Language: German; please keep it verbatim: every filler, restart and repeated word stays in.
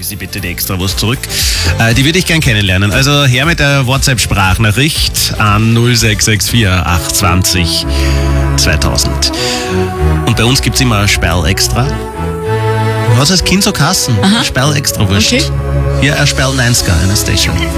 Sie bitte die Extrawurst zurück. Äh, die würde ich gern kennenlernen. Also her mit der WhatsApp-Sprachnachricht an null sechs sechs vier acht zwei null zweitausend. Und bei uns gibt es immer ein Sperl extra. Was als Kind so Kassen? Sperl extra Wurst. Okay. Hier ein Sperl neunziger, eine Station.